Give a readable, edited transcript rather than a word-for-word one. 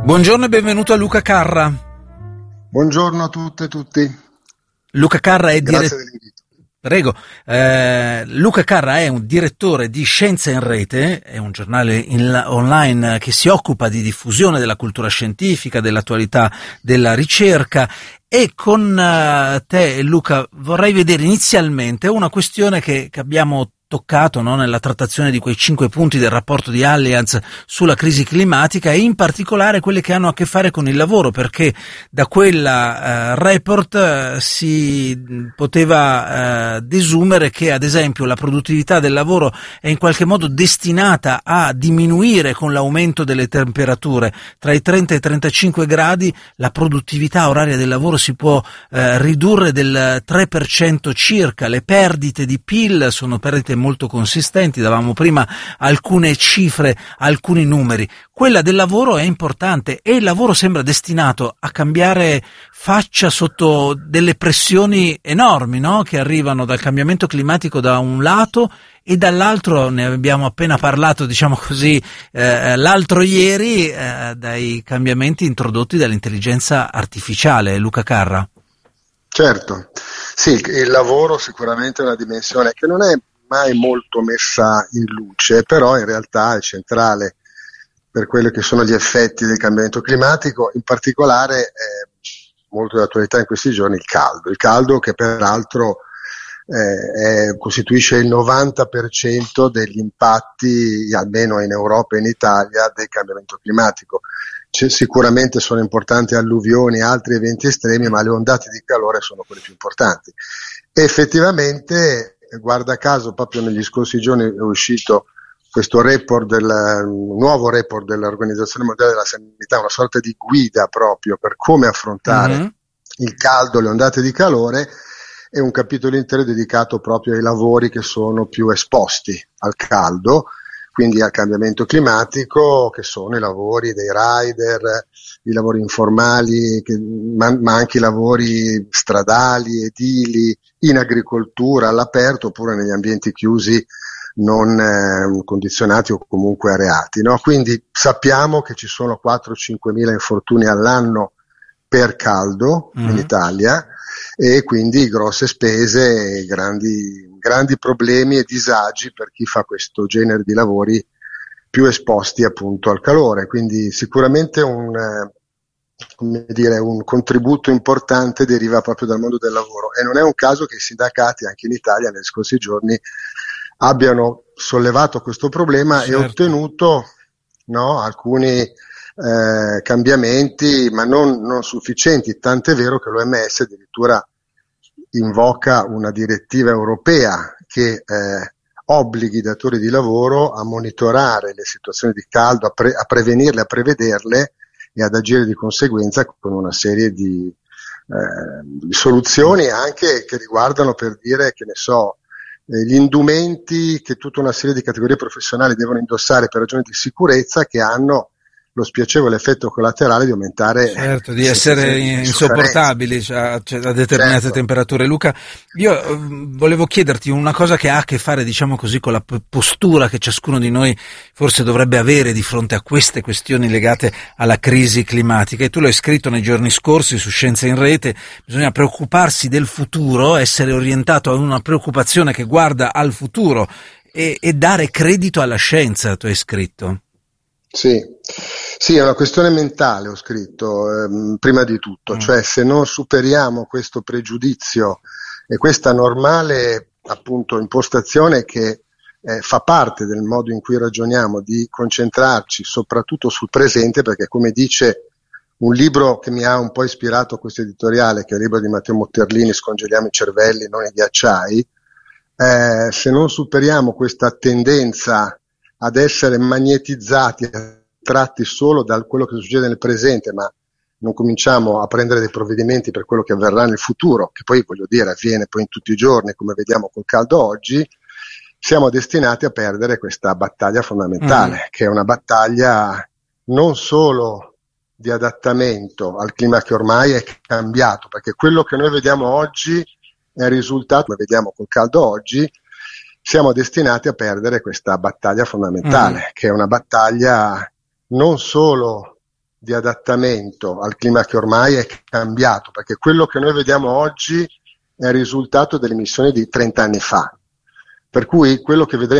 Buongiorno e benvenuto a Luca Carra. Buongiorno a tutte e tutti. Luca Carra è Grazie dell'invito. Prego. Luca Carra è un direttore di Scienza in Rete, è un giornale online che si occupa di diffusione della cultura scientifica, dell'attualità della ricerca. E con te, Luca, vorrei vedere inizialmente una questione che abbiamo toccato, no, nella trattazione di quei 5 punti del rapporto di Allianz sulla crisi climatica, e in particolare quelle che hanno a che fare con il lavoro, perché da quella report si poteva desumere che, ad esempio, la produttività del lavoro è in qualche modo destinata a diminuire con l'aumento delle temperature. Tra i 30 e i 35 gradi la produttività oraria del lavoro si può ridurre del 3% circa. Le perdite di PIL sono perdite molto consistenti, davamo prima alcune cifre, alcuni numeri. Quella del lavoro è importante e il lavoro sembra destinato a cambiare faccia sotto delle pressioni enormi, no? Che arrivano dal cambiamento climatico da un lato e dall'altro, ne abbiamo appena parlato, diciamo così, l'altro ieri, dai cambiamenti introdotti dall'intelligenza artificiale. Luca Carra. Certo, sì, il lavoro sicuramente è una dimensione che non è mai molto messa in luce, però in realtà è centrale per quelli che sono gli effetti del cambiamento climatico, in particolare molto d'attualità in questi giorni il caldo che peraltro costituisce il 90% degli impatti, almeno in Europa e in Italia, del cambiamento climatico. Sicuramente sono importanti alluvioni e altri eventi estremi, ma le ondate di calore sono quelle più importanti. E effettivamente, guarda caso, proprio negli scorsi giorni è uscito questo nuovo report dell'Organizzazione Mondiale della Sanità, una sorta di guida proprio per come affrontare il caldo, le ondate di calore, e un capitolo intero dedicato proprio ai lavori che sono più esposti al caldo, quindi al cambiamento climatico, che sono i lavori dei rider, i lavori informali, ma anche i lavori stradali, edili, in agricoltura, all'aperto, oppure negli ambienti chiusi non condizionati o comunque areati, no? Quindi sappiamo che ci sono 4-5 mila infortuni all'anno per caldo in Italia, e quindi grosse spese, grandi problemi e disagi per chi fa questo genere di lavori più esposti appunto al calore. Quindi sicuramente un contributo importante deriva proprio dal mondo del lavoro, e non è un caso che i sindacati anche in Italia negli scorsi giorni abbiano sollevato questo problema, certo, e ottenuto, no, alcuni cambiamenti, ma non sufficienti, tant'è vero che l'OMS addirittura invoca una direttiva europea che obblighi i datori di lavoro a monitorare le situazioni di caldo, a prevenirle, a prevederle e ad agire di conseguenza con una serie di soluzioni anche che riguardano, per dire, che ne so, gli indumenti che tutta una serie di categorie professionali devono indossare per ragioni di sicurezza, che hanno lo spiacevole effetto collaterale di aumentare, certo, di essere insopportabili a determinate, certo, temperature. Luca, io volevo chiederti una cosa che ha a che fare, diciamo così, con la postura che ciascuno di noi forse dovrebbe avere di fronte a queste questioni legate alla crisi climatica, e tu l'hai scritto nei giorni scorsi su Scienza in Rete. Bisogna preoccuparsi del futuro, essere orientato a una preoccupazione che guarda al futuro e dare credito alla scienza, tu hai scritto. Sì, è una questione mentale, ho scritto, prima di tutto, cioè se non superiamo questo pregiudizio e questa normale, appunto, impostazione che fa parte del modo in cui ragioniamo, di concentrarci soprattutto sul presente, perché, come dice un libro che mi ha un po' ispirato a questo editoriale, che è il libro di Matteo Motterlini, Scongeliamo i cervelli, non i ghiacciai, se non superiamo questa tendenza ad essere magnetizzati, attratti solo da quello che succede nel presente, ma non cominciamo a prendere dei provvedimenti per quello che avverrà nel futuro, che poi, voglio dire, avviene poi in tutti i giorni, come vediamo col caldo oggi, siamo destinati a perdere questa battaglia fondamentale, che è una battaglia non solo di adattamento al clima che ormai è cambiato, perché quello che noi vediamo oggi è il risultato, come vediamo col caldo oggi, siamo destinati a perdere questa battaglia fondamentale, che è una battaglia non solo di adattamento al clima che ormai è cambiato, perché quello che noi vediamo oggi è il risultato delle emissioni di 30 anni fa. Per cui quello che vedremo